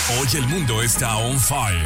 Hoy el mundo está on fire.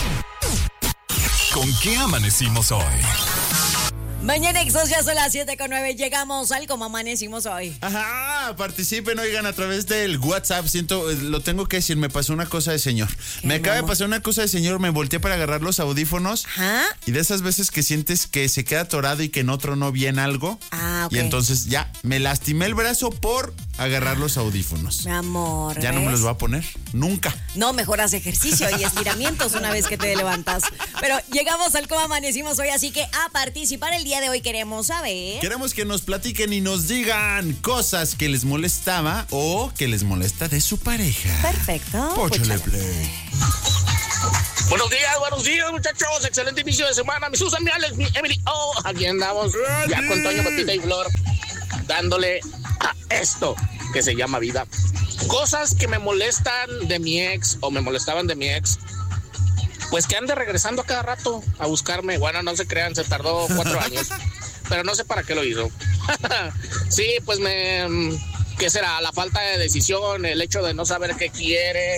¿Con qué amanecimos hoy? Mañana Exos, ya son las 7:09. Llegamos al cómo amanecimos hoy. Ajá, participen, oigan, a través del WhatsApp. Lo tengo que decir, me pasó una cosa de señor. Me acaba de pasar una cosa de señor, me volteé para agarrar los audífonos. Ajá. Y de esas veces que sientes que se queda atorado y que en otro no bien algo. Ah, ok. Y entonces ya, me lastimé el brazo por agarrar los audífonos. Mi amor. Ya ¿ves? no me los voy a poner, nunca. No, mejor haz ejercicio y estiramientos una vez que te levantas. Pero llegamos al cómo amanecimos hoy, así que a participar el día de hoy queremos saber. Queremos que nos platiquen y nos digan cosas que les molestaba o que les molesta de su pareja. Perfecto. Póchale Púchala. play. Buenos días, muchachos. Excelente inicio de semana. Mi Susan, mi Alex, mi Emily. Oh, aquí andamos. Ya con Toño, Pepita y Flor. Dándole a esto que se llama vida. Cosas que me molestan de mi ex o me molestaban de mi ex. Pues que ande regresando a cada rato a buscarme. Bueno, no se crean, se tardó 4 años. Pero no sé para qué lo hizo. Sí, pues ¿qué será? La falta de decisión, el hecho de no saber qué quiere.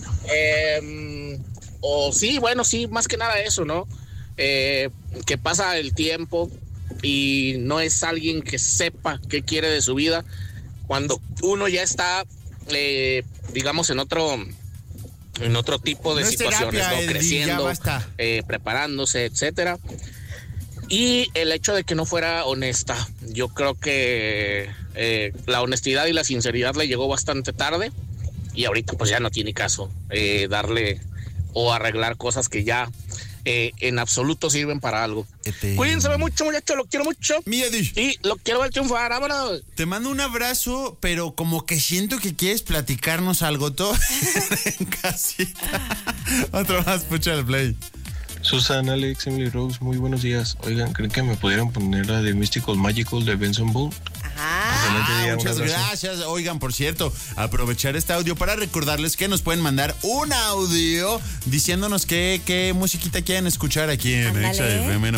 O sí, bueno, sí, más que nada eso, ¿no? Que pasa el tiempo y no es alguien que sepa qué quiere de su vida. Cuando uno ya está, digamos, en otro tipo de No es situaciones, terapia, ¿no? Eddie, Creciendo, ya basta. preparándose, etcétera. Y el hecho de que no fuera honesta, yo creo que la honestidad y la sinceridad le llegó bastante tarde y ahorita pues ya no tiene caso darle o arreglar cosas que ya en absoluto sirven para algo. Cuídense mucho, muchachos, lo quiero mucho. Mi Eddie, Y lo quiero ver triunfar, vámonos. te mando un abrazo, pero como que siento que quieres platicarnos algo todo en casita. Otro más, pucha el play. Susan, Alex, Emily Rose, muy buenos días. Oigan, ¿creen que me pudieran poner la de Mystical Magical de Benson Boone? Excelente día, un Muchas abrazo. gracias. Oigan, por cierto, aprovechar este audio para recordarles que nos pueden mandar un audio diciéndonos qué musiquita quieren escuchar aquí en Ándale. Exa FM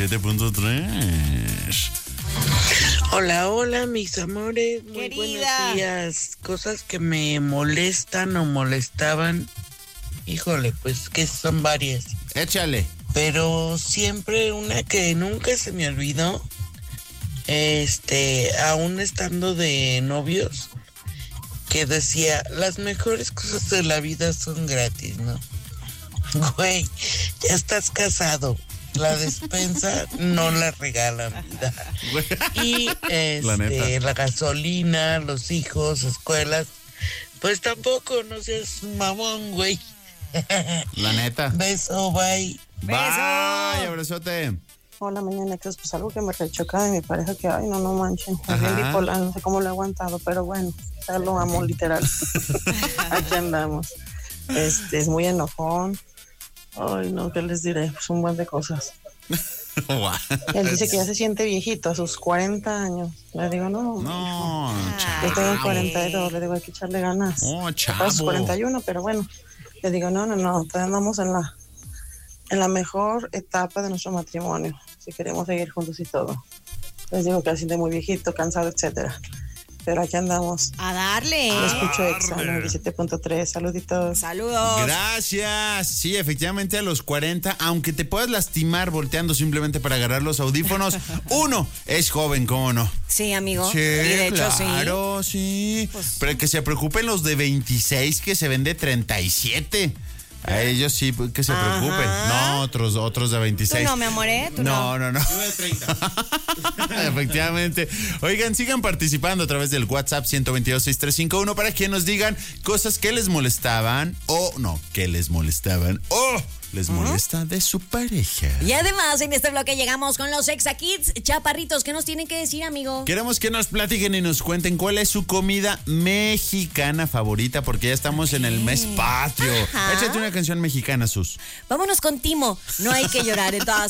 97.3. Hola, mis amores. Muy Querida. buenos días. Cosas que me molestan o molestaban. Híjole, pues que son varias. Échale. Pero siempre una que nunca se me olvidó. Aún estando de novios, que decía, las mejores cosas de la vida son gratis, ¿no? Güey, ya estás casado. La despensa no la regalan, vida. Y La neta. la gasolina, los hijos, escuelas, pues tampoco, no seas mamón, güey. La neta. Beso, bye. Bye, abrazote. Hola, mañana, pues algo que me rechoca de mi pareja que, ay, no manchen, es bien Ajá. bipolar, no sé cómo lo he aguantado, pero bueno, ya lo amo literal. Aquí andamos. Es muy enojón. Ay, no, ¿qué les diré? Pues un buen de cosas. Él dice que ya se siente viejito a sus 40 años. Le digo, no, No, yo tengo chavo. 42, le digo, hay que echarle ganas. Oh, A chavo. sus 41, pero bueno, le digo, no, todavía andamos en la mejor etapa de nuestro matrimonio, si queremos seguir juntos y todo. Les digo que se siente muy viejito, cansado, etcétera. Pero aquí andamos. A darle. Lo escucho Exa 97.3. Saluditos. Saludos. Gracias. Sí, efectivamente a los 40, aunque te puedas lastimar volteando simplemente para agarrar los audífonos, uno es joven, ¿cómo no? Sí, amigo. Sí, y de hecho, claro, sí. Pues- Pero que se preocupen los de 26 que se ven de 37. A ellos sí, pues, que se Ajá. preocupen. No, otros de 26. Tú no, mi amor, ¿eh? Tú No. Yo de 30. Efectivamente. Oigan, sigan participando a través del WhatsApp 122-6351 para que nos digan cosas que les molestaban o no, que les molestaban o les molesta de su pareja. Y además, en este bloque llegamos con los Exa Kids chaparritos. ¿Qué nos tienen que decir, amigo? Queremos que nos platiquen y nos cuenten cuál es su comida mexicana favorita, porque ya estamos en el mes patrio. Ajá. Échate una canción mexicana, Sus. Vámonos con Timo. No hay que llorar. Entonces,